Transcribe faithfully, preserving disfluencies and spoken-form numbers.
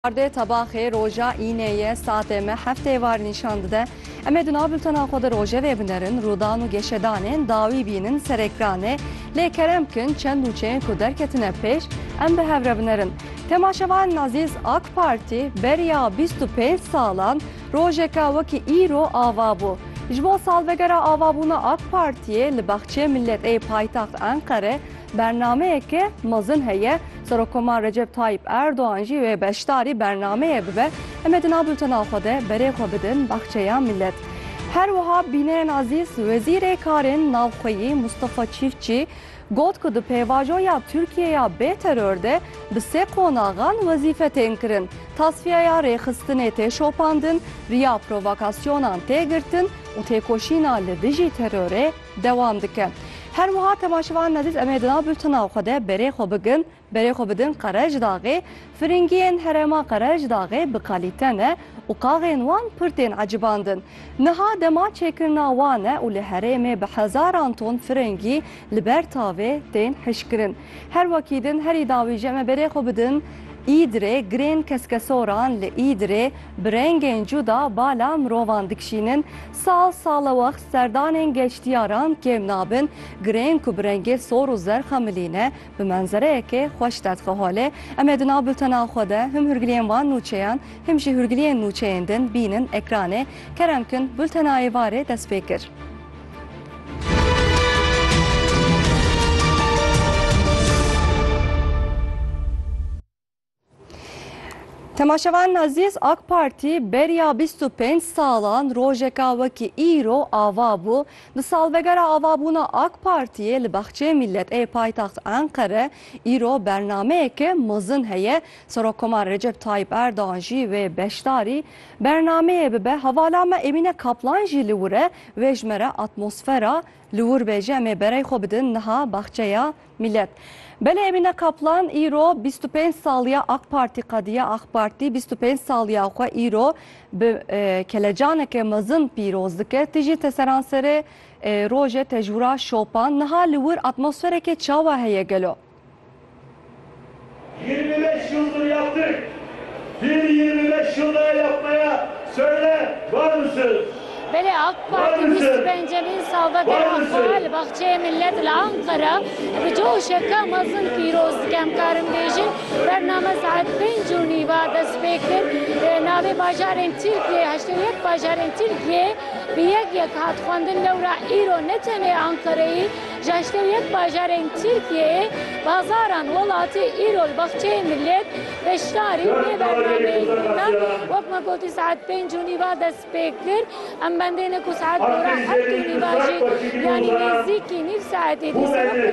Arde tabaxê roja îneyê saetê me heftê var nîşan dide. Em ê di nav bültena xwe de rojevê binerin, rûdan û geşedanên dawî bînin ser ekranê. Lê kerem kin çend nûçeyên ku derketine pêş, em bi hev re binerin. Temaşevanên azîz, AK Parti beriya bîst û pênc salan rojeka wekî îro ava bû. Ji bo salvegera avabûna AK Partiye li Baxçeyê Millet ê paytaxt Enqere bernameyeke mezin heye. Serokkoman Recep Tayyip Erdoğan jî wê beşdarî bernameyê bibe. Em ê di nav bültena xwe de berê xwe bidin Baxçeya Millet. Her wiha bîneyên azîz, Wezîrê Karên Navxweyî Mustafa Çîfçî got ku di pêvajoya Tirkiyeya bê terör de bi sê qonaxan wezîfe tên kirin. Tasfiyeya rêxistinê tê şopandin, riya provokasyonan tê girtin û têkoşîna li dijî terörê dewam dike. Her wiha temaşevanên azîz, em ê di nav bültena xwe de berê xwe bigin, berê xwe bidin Qerejdağê. Firingiyên herêma Qerejdağê bi kalîte ne û qaxên wan pir tên ecibandin. Niha dema çêkirina wan e û li herêmê bi hezaran ton firingî li ber tavê tên hişkirin. Her wekî din herî dawî jî em ê berê xwe bidin İdre girên keskesoran li İdre bi rengên cuda bala mirovan dikişînin. Sal sala wext serdanên geştiyaran kêm nabin, girên ku bi rengê sor û zer xemilîne bi menzereyekê xweş derdixe. Em ê di nav bültena xwe de him hûrgiliyên wan nûçeyan him jî hûrgiliyên nûçeyên din bînin ekranê. Kerem kin bültenayê varê dest pê kir. Temaşevanên azîz, AK Parti beriya bîst û pênc salan rojeka wekî îro ava bû. Di salvegera avabûna AK Partiye li Baxçeyê Millet ê paytaxt Enqere îro bernameyeke mezin heye. Serokkoman Recep Tayyip Erdoğan jî wê beşdarî bernameyê bibe. Hevala me Emine Kaplan jî li wir e wê ji me re atmosfera li wir bêje. Em ê berê xwe bidin niha Baxçeya Millet. Belê Emine Kaplan îro bîst û pênc saliya AK Parti qediye. AK Parti bîst û pênc saliya xwe îro bi kelecaneke mezin pîroz dike. Tî jî teseran serê rojê tejûra şopan niha li wir atmosfereke çawa heye gelo. yirmi beş yıldır yaptık. Bir yirmi beş yılda yapmaya söyle, var mısınız? بله AK Parti بیست و پنجمین سالگرد فعال Baxçeyê Millet li Ankara bi coşeka mezin pîroz dikem karim bêjin bername saet pênc û nîva dest pê kir navê bajarên Tirkiye heştê yek bajarên Tirkiye bi yek yek hat xwendin lewra îro ne tenê Ankarayê ji heştê yek bajarên Tirkiyeyê bazaran welatê îro li Baxçeyê Millet beşdarî vê bernameyê girîne wek me gotî saet pênc û nîva dest pê kir em bendêne ku saet gora heft û nîva jî yanî nêzîkî nîv saetê dîsem